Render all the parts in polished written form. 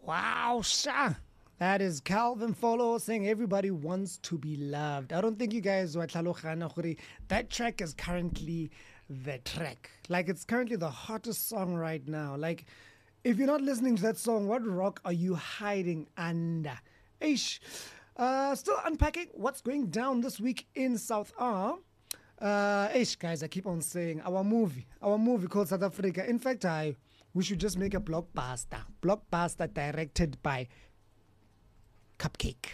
Wow, sha. That is Calvin Follow saying everybody wants to be loved. I don't think you guys wa tlhaloganya gore that track is currently the track. Like it's currently the hottest song right now. Like if you're not listening to that song, what rock are you hiding under? Ish. Still unpacking what's going down this week in South R. Guys, I keep on saying our movie called South Africa. In fact, we should just make a blockbuster directed by Cupcake.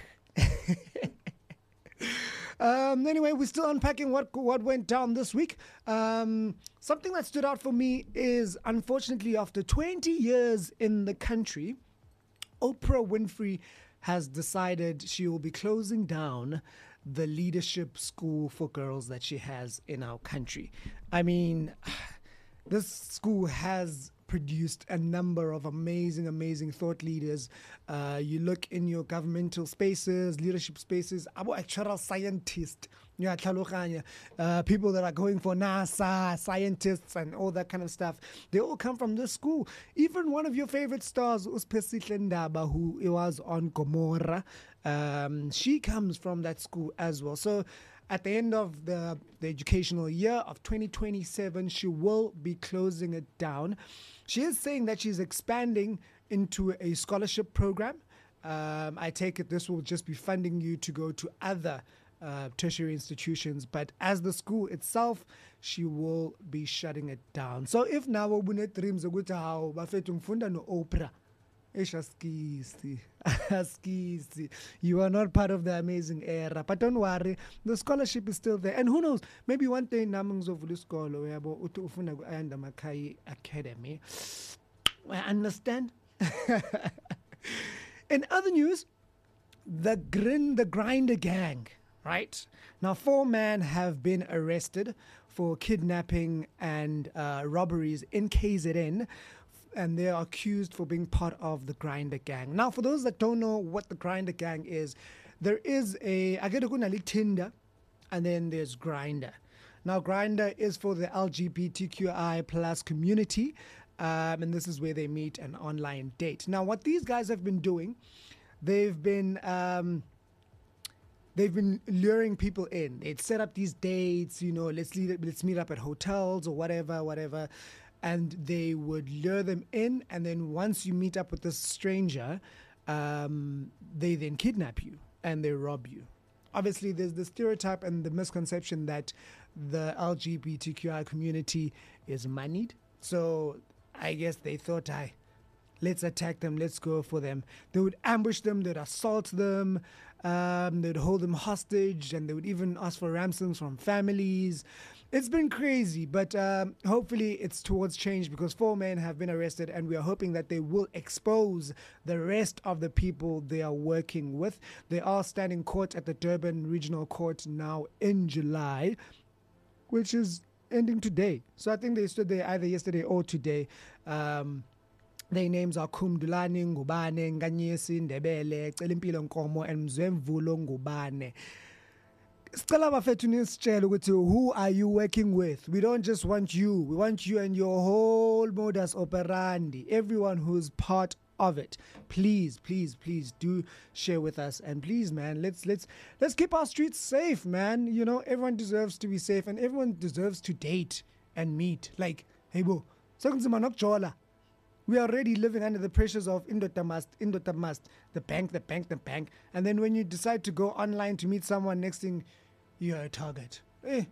Anyway, we're still unpacking what went down this week. Something that stood out for me is, unfortunately, after 20 years in the country, Oprah Winfrey has decided she will be closing down the leadership school for girls that she has in our country. I mean, this school has produced a number of amazing thought leaders. You look in your governmental spaces, leadership spaces, abo actual scientists, people that are going for NASA, scientists and all that kind of stuff. They all come from this school. Even one of your favorite stars, Uspesihle Ndaba, who was on Gomorrah, she comes from that school as well. So at the end of the educational year of 2027, she will be closing it down. She is saying that she's expanding into a scholarship program. I take it this will just be funding you to go to other tertiary institutions. But as the school itself, she will be shutting it down. So if now we dreams of how no Oprah, you are not part of the amazing era, but don't worry, the scholarship is still there, and who knows, maybe one day namang zovula isikolo yabo uthi ufuna ku-ayanda Makhaya Academy. I understand. In other news, the Grinder gang, right now, 4 men have been arrested for kidnapping and robberies in KZN, and they are accused for being part of the Grinder gang. Now, for those that don't know what the Grinder gang is, there is Tinder, and then there's Grinder. Now, Grinder is for the LGBTQI plus community, and this is where they meet an online date. Now, what these guys have been doing, they've been luring people in. They'd set up these dates, let's meet up at hotels or whatever. And they would lure them in, and then once you meet up with this stranger, they then kidnap you and they rob you. Obviously, there's the stereotype and the misconception that the LGBTQI community is moneyed. So I guess they thought, let's attack them, let's go for them. They would ambush them, they'd assault them, they'd hold them hostage, and they would even ask for ransoms from families. It's been crazy, but hopefully it's towards change, because 4 men have been arrested, and we are hoping that they will expose the rest of the people they are working with. They are standing court at the Durban Regional Court now in July, which is ending today. So I think they stood there either yesterday or today. Their names are Kumdulani Ngubane, Nganyesi Ndebele, Celimpilo Nkomo, and Mzwemvulo Ngubane. Who are you working with? We don't just want you. We want you and your whole modus operandi. Everyone who's part of it. Please do share with us. And please, man, let's keep our streets safe, man. Everyone deserves to be safe, and everyone deserves to date and meet. Like, hey, bro, we are already living under the pressures of Indota must, the bank. And then when you decide to go online to meet someone, next thing, you're a target.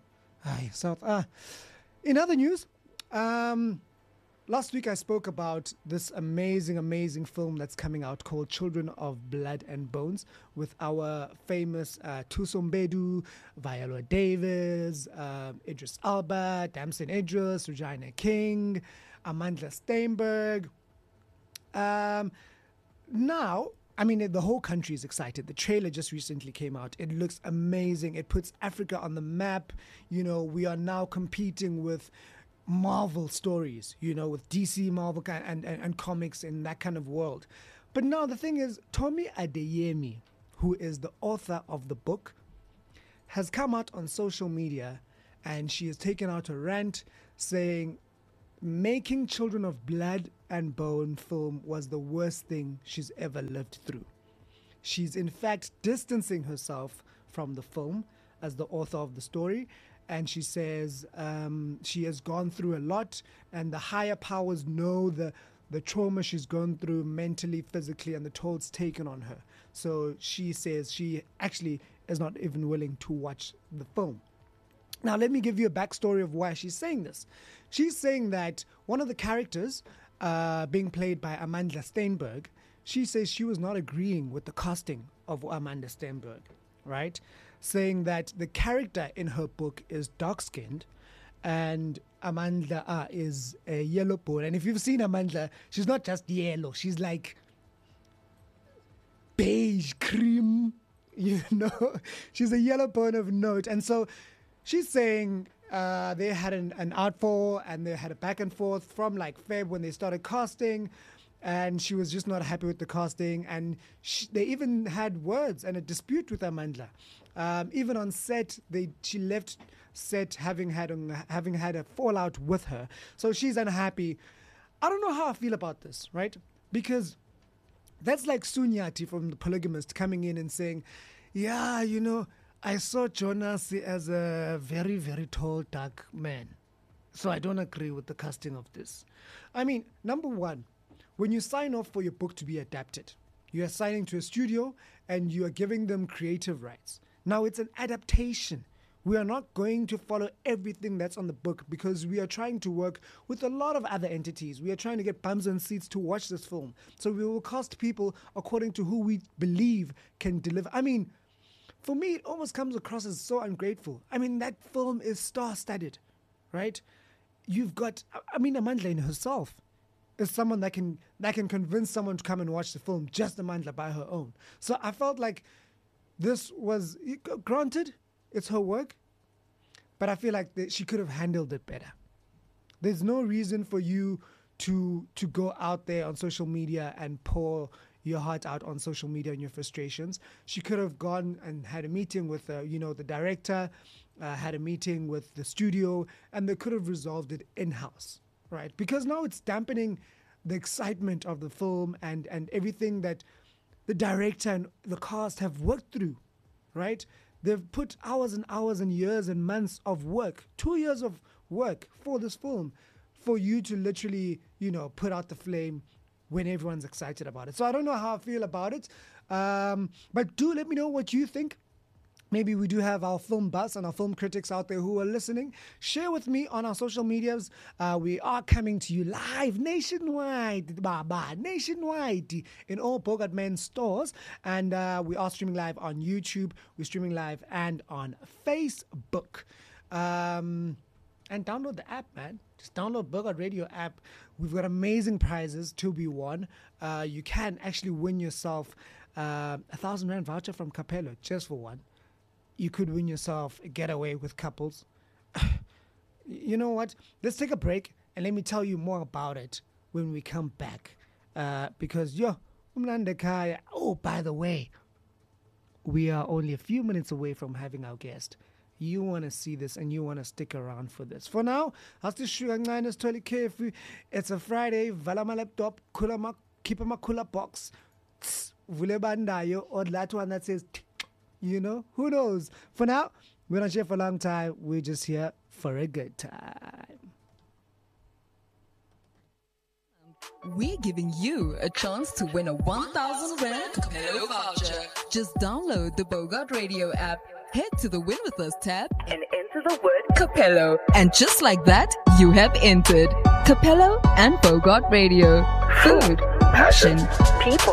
In other news, last week I spoke about this amazing film that's coming out called Children of Blood and Bones, with our famous Thuso Mbedu, Viola Davis, Idris Elba, Damson Idris, Regina King, Amandla Steinberg. Now, I mean, the whole country is excited. The trailer just recently came out. It looks amazing. It puts Africa on the map. We are now competing with Marvel stories, with DC, Marvel, and comics in that kind of world. But now the thing is, Tommy Adeyemi, who is the author of the book, has come out on social media, and she has taken out a rant saying making Children of Blood and Bone film was the worst thing she's ever lived through. She's in fact distancing herself from the film as the author of the story. And she says she has gone through a lot, and the higher powers know the trauma she's gone through mentally, physically, and the toll it's taken on her. So she says she actually is not even willing to watch the film. Now, let me give you a backstory of why she's saying this. She's saying that one of the characters, being played by Amandla Stenberg, she says she was not agreeing with the casting of Amanda Stenberg, right? Saying that the character in her book is dark-skinned and Amandla is a yellow bone. And if you've seen Amandla, she's not just yellow. She's like beige, cream, you know. She's a yellow bone of note. And so she's saying they had an outfall and they had a back and forth from like Feb when they started casting. And she was just not happy with the casting. And they even had words and a dispute with Amandla. Even on set, she left set having had a fallout with her. So she's unhappy. I don't know how I feel about this, right? Because that's like Sunyati from The Polygamist coming in and saying, yeah, you know, I saw Jonas as a very, very tall, dark man. So I don't agree with the casting of this. I mean, number one, when you sign off for your book to be adapted, you are signing to a studio and you are giving them creative rights. Now it's an adaptation. We are not going to follow everything that's on the book because we are trying to work with a lot of other entities. We are trying to get bums and seats to watch this film. So we will cast people according to who we believe can deliver. I mean, for me, it almost comes across as so ungrateful. I mean, that film is star-studded, right? You've got, I mean, Amandla in herself is someone that can convince someone to come and watch the film, just Amandla by her own. So I felt like this was, granted, it's her work, but I feel like she could have handled it better. There's no reason for you to go out there on social media and pour your heart out on social media and your frustrations. She could have gone and had a meeting with the director, had a meeting with the studio, and they could have resolved it in-house, right? Because now it's dampening the excitement of the film and everything that the director and the cast have worked through, right? They've put hours and hours and years and months of work, 2 years of work for this film, for you to literally, put out the flame when everyone's excited about it. So I don't know how I feel about it, but do let me know what you think. Maybe we do have our film buffs and our film critics out there who are listening. Share with me on our social medias. We are coming to you live nationwide in all Bogart Men stores. And we are streaming live on YouTube. We're streaming live and on Facebook. And download the app, man. Just download Bogart Radio app. We've got amazing prizes to be won. You can actually win yourself a 1,000 Rand voucher from Capello just for one. You could win yourself a getaway with couples. You know what? Let's take a break and let me tell you more about it when we come back. Because, oh, by the way, we are only a few minutes away from having our guest. You want to see this and you want to stick around for this. For now, it's a Friday. Vala my laptop, keep my cooler box. Vulebandayo, or that one that says, who knows? For now, we're not here for a long time. We're just here for a good time. We're giving you a chance to win a 1,000 Rand Capello voucher. Just download the Bogart Radio app, head to the Win With Us tab, and enter the word Capello. And just like that, you have entered Capello and Bogart Radio. Food, passion, people.